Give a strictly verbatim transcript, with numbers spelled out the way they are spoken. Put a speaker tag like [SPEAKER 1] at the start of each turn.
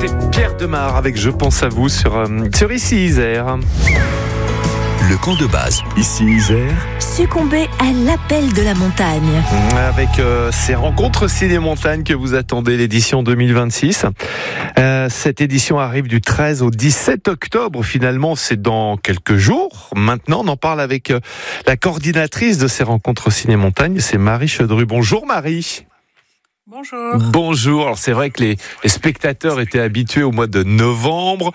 [SPEAKER 1] C'était Pierre Demar avec Je pense à vous sur, euh, sur Ici Isère.
[SPEAKER 2] Le camp de base, Ici Isère.
[SPEAKER 3] Succomber à l'appel de la montagne.
[SPEAKER 1] Avec euh, ces rencontres ciné-montagne que vous attendez, l'édition deux mille vingt-six. Euh, cette édition arrive du treize au dix-sept octobre. Finalement, c'est dans quelques jours. Maintenant, on en parle avec euh, la coordinatrice de ces rencontres ciné-montagne. C'est Marie Chaudru. Bonjour Marie.
[SPEAKER 4] Bonjour.
[SPEAKER 1] Bonjour. Alors c'est vrai que les, les spectateurs étaient habitués au mois de novembre.